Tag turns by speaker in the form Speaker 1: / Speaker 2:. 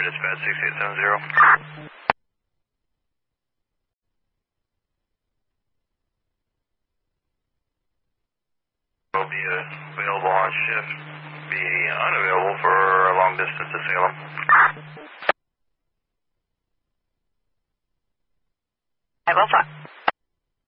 Speaker 1: Dispatch 6870. Will be available on shift, be unavailable for a long distance to Salem.
Speaker 2: I will talk.